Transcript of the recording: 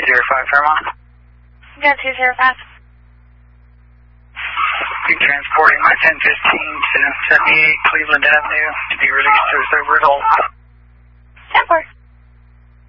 Fairmont. Yeah, 205. Be transporting my 1015 to 78 Cleveland Avenue to be released to a sober adult.